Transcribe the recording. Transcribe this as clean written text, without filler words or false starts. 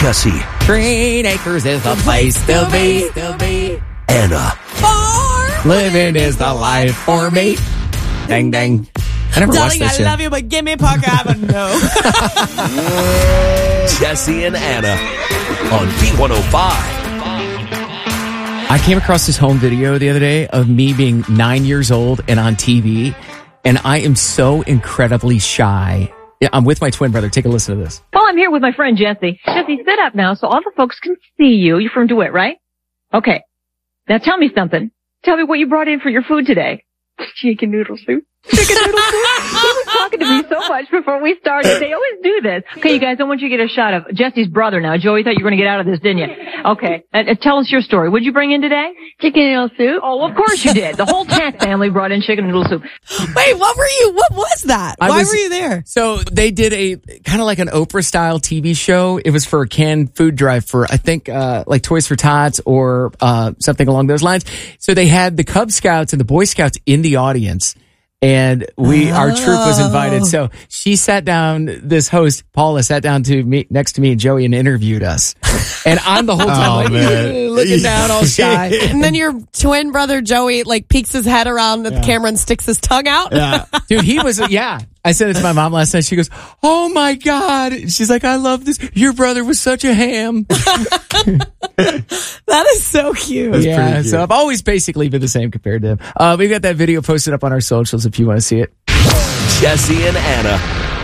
Jesse. Green Acres is the place to be. Anna. Living is the life for me. Dang, dang. I never watched Darling, that I shit. love you, but give me Parker Avenue. Jesse and Anna on B105. I came across this home video the other day of me being 9 years old and on TV, and I am so incredibly shy. Yeah, I'm with my twin brother. Take a listen to this. Well, I'm here with my friend Jesse. Jesse, sit up now so all the folks can see you. You're from DeWitt, right? Okay. Now tell me something. Tell me what you brought in for your food today. Chicken noodle soup. Chicken noodle soup. He was talking to me so much before we started. They always do this. Okay, you guys, I want you to get a shot of Jesse's brother now. Joey, thought you were going to get out of this, didn't you? Okay. Tell us your story. What'd you bring in today? Chicken noodle soup. Oh, of course you did. The whole Tack family brought in chicken noodle soup. Wait, what was that? Why were you there? So they did a kind of like an Oprah style TV show. It was for a canned food drive for, I think, like Toys for Tots or something along those lines. So they had the Cub Scouts and the Boy Scouts in the audience. And our troop was invited. So she sat down, this host, Paula, sat down next to me and Joey and interviewed us. And I'm the whole time looking down all shy. And then your twin brother Joey peeks his head around the camera and sticks his tongue out. Yeah. Dude, he was, I said it to my mom last night. She goes, "Oh my God." She's like, "I love this. Your brother was such a ham." That is so cute. Yeah, so I've always basically been the same compared to him. We've got that video posted up on our socials if you want to see it. Jesse and Anna